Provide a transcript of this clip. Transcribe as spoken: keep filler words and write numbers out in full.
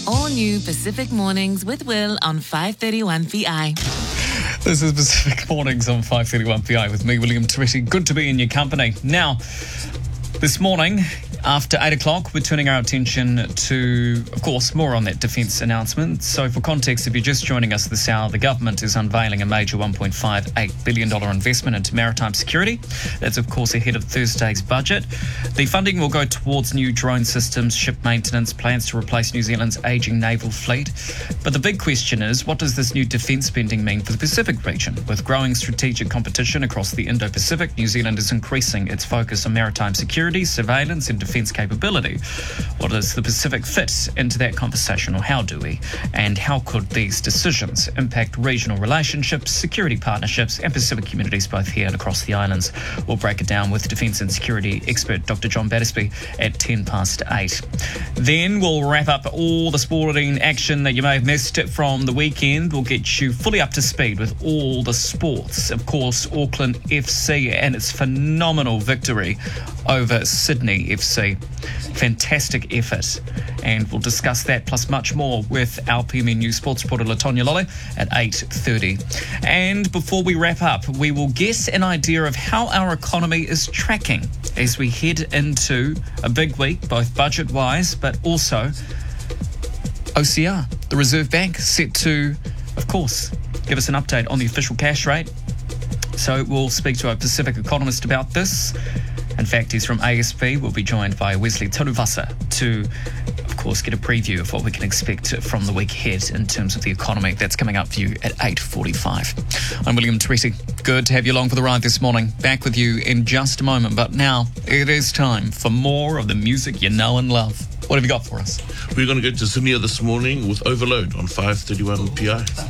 All new Pacific Mornings with Will on five thirty-one P I. This is Pacific Mornings on five thirty-one P I with me, William Toretti. Good to be in your company. Now, this morning, after eight o'clock, we're turning our attention to, of course, more on that defence announcement. So for context, if you're just joining us this hour, the government is unveiling a major one point five eight billion dollars investment into maritime security. That's, of course, ahead of Thursday's budget. The funding will go towards new drone systems, ship maintenance, plans to replace New Zealand's ageing naval fleet. But the big question is, what does this new defence spending mean for the Pacific region? With growing strategic competition across the Indo-Pacific, New Zealand is increasing its focus on maritime security, surveillance and defence capability. What does the Pacific fit into that conversation, or how do we? And how could these decisions impact regional relationships, security partnerships and Pacific communities both here and across the islands? We'll break it down with defence and security expert Doctor John Battersby at ten past eight. Then we'll wrap up all the sporting action that you may have missed from the weekend. We'll get you fully up to speed with all the sports. Of course, Auckland F C and its phenomenal victory over Sydney F C. Fantastic effort. And we'll discuss that plus much more with our P M N News sports reporter Latonya Lolle at eight thirty. And before we wrap up, we will get an idea of how our economy is tracking as we head into a big week, both budget-wise, but also O C R, the Reserve Bank, set to, of course, give us an update on the official cash rate. So we'll speak to a Pacific economist about this. In fact, he's from A S P. We'll be joined by Wesley Taruvasa to, of course, get a preview of what we can expect from the week ahead in terms of the economy. That's coming up for you at eight forty-five. I'm William Toretti. Good to have you along for the ride this morning. Back with you in just a moment. But now it is time for more of the music you know and love. What have you got for us? We're going to go to Sydney this morning with Overload on five thirty-one P I.